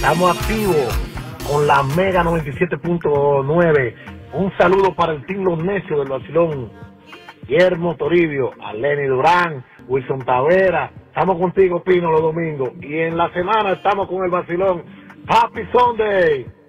Estamos activos con la Mega 97.9. Un saludo para el Team Los Necios del Vacilón. Guillermo Toribio, Aleni Durán, Wilson Tavera. Estamos contigo, Pino, los domingos. Y en la semana estamos con el Vacilón. Happy Sunday.